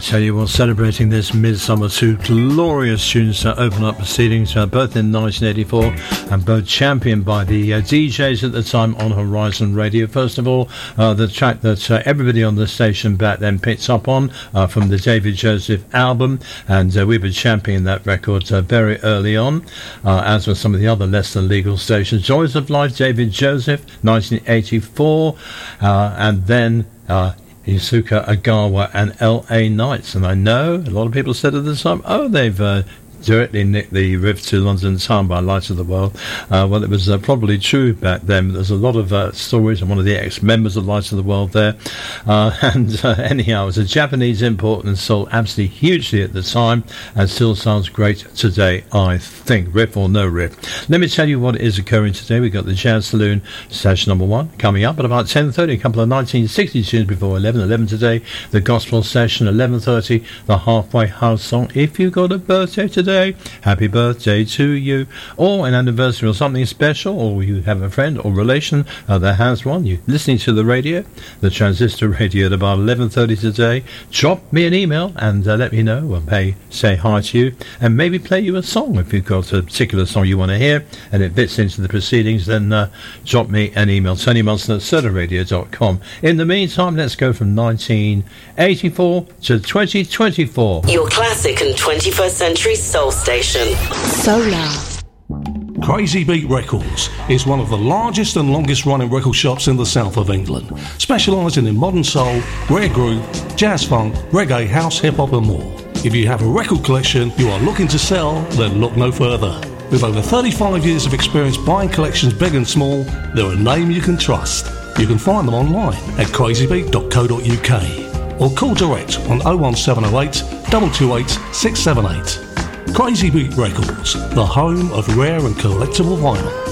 tell you, we're celebrating this midsummer, two glorious tunes to open up proceedings, both in 1984 and both championed by the DJs at the time on Horizon Radio. First of all, the track that everybody on the station back then picked up on from the David Joseph album, and we were championing that record very early on, as were some of the other less than legal stations. Joys of Life, David Joseph, 1984, and then Yusuke Agawa and L.A. Knights. And I know a lot of people said at the time, they've directly nicked the riff to London Town by Light of the World. Well, it was probably true back then. There's a lot of stories of one of the ex-members of Light of the World there. Anyhow, it was a Japanese import and sold absolutely hugely at the time, and still sounds great today, I think. Riff or no riff. Let me tell you what is occurring today. We've got the Jazz Saloon, station number 1, coming up at about 10:30. A couple of 1960 tunes before 11 today. The Gospel Session, 11:30. The Halfway House Song. If you got a birthday today, happy birthday to you, or an anniversary or something special, or you have a friend or relation that has one, you're listening to the radio, the Transistor Radio, at about 11:30 today, drop me an email and let me know, or say hi to you, and maybe play you a song. If you've got a particular song you want to hear and it fits into the proceedings, then drop me an email, Tony Munson at SodaRadio.com. In the meantime, let's go from 1984 to 2024. Your classic and 21st century soul station. Solar. Crazy Beat Records is one of the largest and longest running record shops in the south of England, specialising in modern soul, rare groove, jazz funk, reggae, house, hip hop and more. If you have a record collection you are looking to sell, then look no further. With over 35 years of experience buying collections big and small, they're a name you can trust. You can find them online at crazybeat.co.uk or call direct on 01708 228 678. Crazy Beat Records, the home of rare and collectible vinyl.